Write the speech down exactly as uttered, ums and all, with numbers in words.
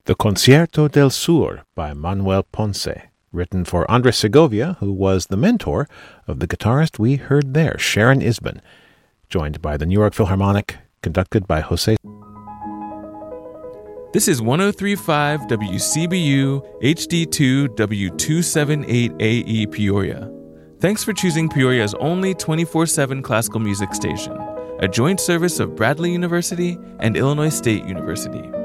The Concierto del Sur by Manuel Ponce, written for Andres Segovia, who was the mentor of the guitarist we heard there, Sharon Isbin, joined by the New York Philharmonic, conducted by Jose. This is one oh three point five W C B U H D two W two seventy-eight A E Peoria. Thanks for choosing Peoria's only twenty-four seven classical music station, a joint service of Bradley University and Illinois State University.